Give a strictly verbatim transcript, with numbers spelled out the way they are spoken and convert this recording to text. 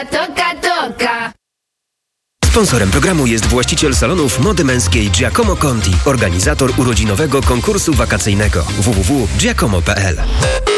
Toka, toka. Sponsorem programu jest właściciel salonów mody męskiej Giacomo Conti, organizator urodzinowego konkursu wakacyjnego w w w kropka giacomo kropka p l.